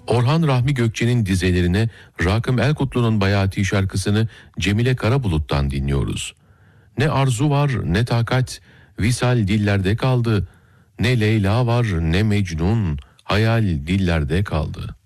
Orhan Rahmi Gökçe'nin dizelerine Rakım Elkutlu'nun Bayati şarkısını Cemile Karabulut'tan dinliyoruz. Ne arzu var ne takat, visal dillerde kaldı. Ne Leyla var ne Mecnun, hayal dillerde kaldı.